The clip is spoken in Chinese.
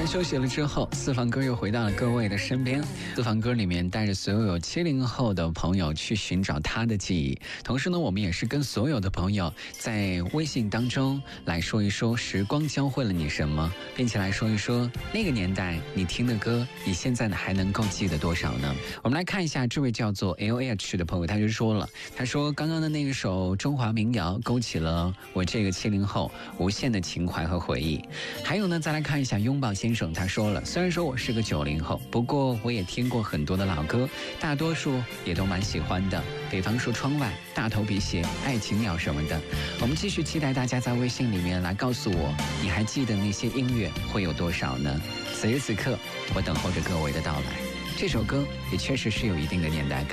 完休息了之后，私房歌又回到了各位的身边。私房歌里面带着所有70后的朋友去寻找他的记忆，同时呢，我们也是跟所有的朋友在微信当中来说一说时光教会了你什么，并且来说一说那个年代你听的歌，你现在还能够记得多少呢？我们来看一下这位叫做 LH 的朋友，他就说了，他说刚刚的那一首中华民谣勾起了我这个70后无限的情怀和回忆。还有呢，再来看一下拥抱先生，他说了，虽然说我是个90后，不过我也听过很多的老歌，大多数也都蛮喜欢的，比方说窗外、大头皮鞋、爱情鸟什么的。我们继续期待大家在微信里面来告诉我，你还记得那些音乐会有多少呢？此时此刻我等候着各位的到来。这首歌也确实是有一定的年代感。